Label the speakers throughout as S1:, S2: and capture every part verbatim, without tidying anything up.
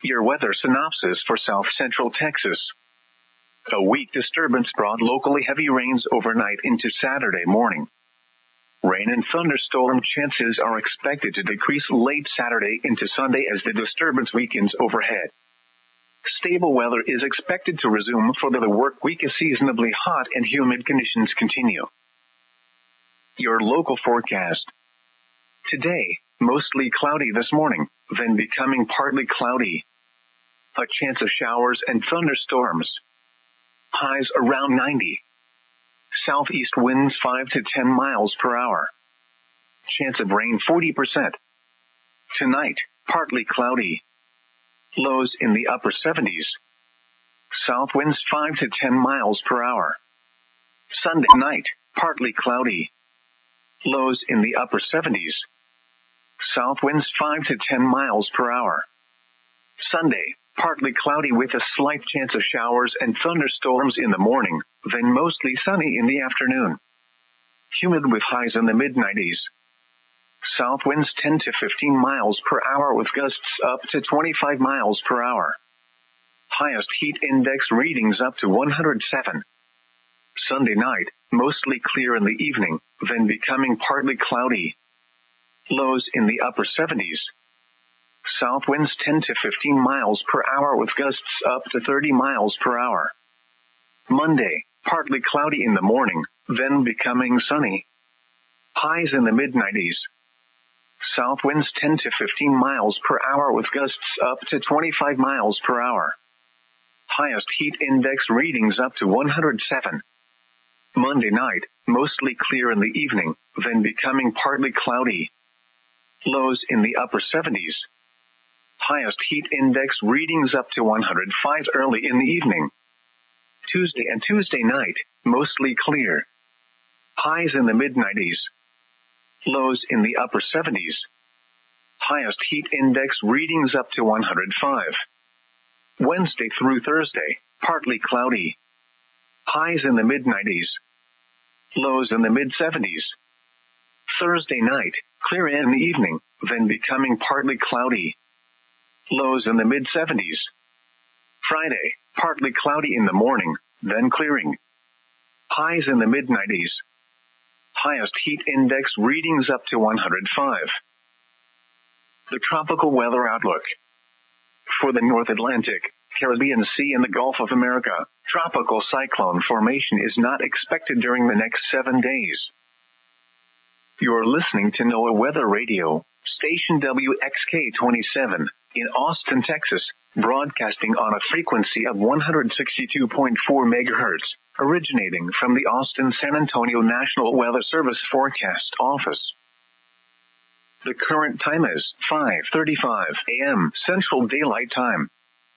S1: Your weather synopsis for South Central Texas. A weak disturbance brought locally heavy rains overnight into Saturday morning. Rain and thunderstorm chances are expected to decrease late Saturday into Sunday as the disturbance weakens overhead. Stable weather is expected to resume for the work week as seasonably hot and humid conditions continue. Your local forecast. Today, mostly cloudy this morning, then becoming partly cloudy. A chance of showers and thunderstorms. Highs around ninety. Southeast winds five to ten miles per hour. Chance of rain forty percent. Tonight, partly cloudy. Lows in the upper seventies. South winds five to ten miles per hour. Sunday night, partly cloudy. Lows in the upper seventies. South winds five to ten miles per hour. Sunday, partly cloudy with a slight chance of showers and thunderstorms in the morning, then mostly sunny in the afternoon. Humid with highs in the mid nineties. South winds ten to fifteen miles per hour with gusts up to twenty-five miles per hour. Highest heat index readings up to one hundred seven. Sunday night, mostly clear in the evening, then becoming partly cloudy. Lows in the upper seventies. South winds ten to fifteen miles per hour with gusts up to thirty miles per hour. Monday, partly cloudy in the morning, then becoming sunny. Highs in the mid nineties. South winds ten to fifteen miles per hour with gusts up to twenty-five miles per hour. Highest heat index readings up to one hundred seven. Monday night, mostly clear in the evening, then becoming partly cloudy. Lows in the upper seventies. Highest heat index readings up to one hundred five early in the evening. Tuesday and Tuesday night, mostly clear. Highs in the mid nineties. Lows in the upper seventies. Highest heat index readings up to one hundred five. Wednesday through Thursday, partly cloudy. Highs in the mid nineties. Lows in the mid seventies. Thursday night, clear in the evening, then becoming partly cloudy. Lows in the mid seventies. Friday, partly cloudy in the morning, then clearing. Highs in the mid nineties. Highest heat index readings up to one hundred five. The tropical weather outlook. For the North Atlantic, Caribbean Sea and the Gulf of America, tropical cyclone formation is not expected during the next seven days. You're listening to NOAA Weather Radio, station W X K twenty-seven, in Austin, Texas, broadcasting on a frequency of one hundred sixty-two point four megahertz, originating from the Austin-San Antonio National Weather Service Forecast Office. The current time is five thirty-five a.m. Central Daylight Time.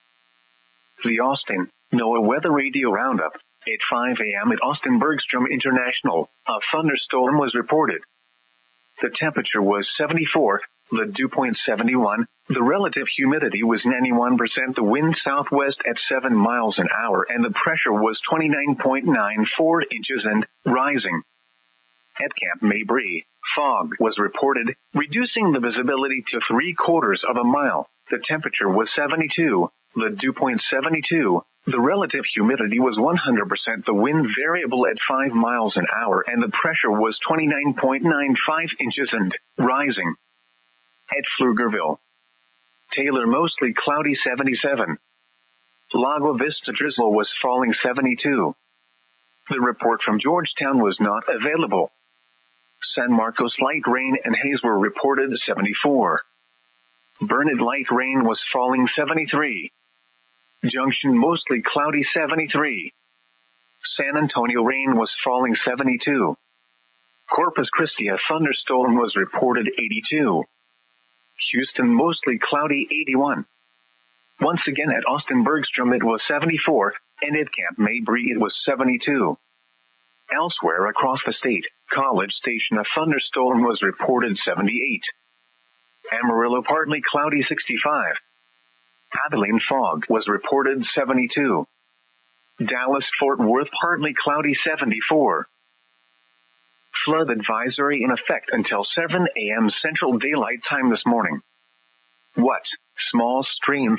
S1: The Austin NOAA Weather Radio Roundup. At five a.m. at Austin Bergstrom International, a thunderstorm was reported. The temperature was seventy-four, the dew point seventy-one, the relative humidity was ninety-one percent, the wind southwest at seven miles an hour, and the pressure was twenty-nine point nine four inches and rising. At Camp Mabry, fog was reported, reducing the visibility to three quarters of a mile. The temperature was seventy-two, the dew point seventy-two, the relative humidity was one hundred percent, the wind variable at five miles an hour, and the pressure was twenty-nine point nine five inches and rising. At Pflugerville, Taylor mostly cloudy seventy-seven. Lago Vista drizzle was falling seventy-two. The report from Georgetown was not available. San Marcos light rain and haze were reported seventy-four. Burnett light rain was falling seventy-three. Junction mostly cloudy seventy-three. San Antonio rain was falling seventy-two. Corpus Christi a thunderstorm was reported eighty-two. Houston mostly cloudy eighty-one. Once again at Austin Bergstrom it was seventy-four, and at Camp Mabry it was seventy-two. Elsewhere across the state, College Station a thunderstorm was reported seventy-eight. Amarillo partly cloudy sixty-five. Abilene fog was reported seventy-two. Dallas-Fort Worth partly cloudy seventy-four. Flood advisory in effect until seven a.m. Central Daylight Time this morning. What? Small stream